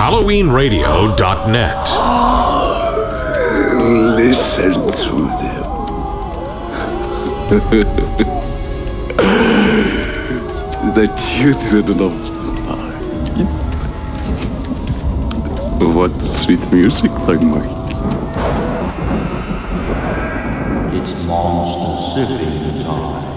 HalloweenRadio.net. Listen to them. The children of night. What sweet music they make. It's monster sipping time.